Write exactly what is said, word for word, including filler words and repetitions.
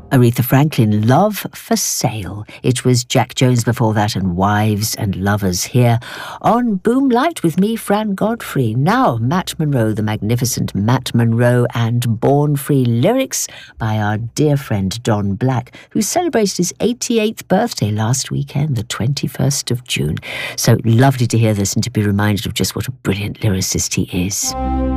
Aretha Franklin, Love for Sale. It was Jack Jones before that, and Wives and Lovers here on Boom Light with me, Fran Godfrey. Now, Matt Monro, the magnificent Matt Monro, and Born Free lyrics by our dear friend Don Black, who celebrated his eighty-eighth birthday last weekend, the twenty-first of June. So lovely to hear this and to be reminded of just what a brilliant lyricist he is.